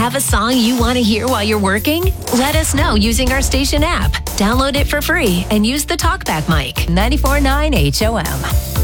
Have a song you want to hear while you're working? Let us know using our station app. Download it for free and use the TalkBack mic. 94.9 HOM.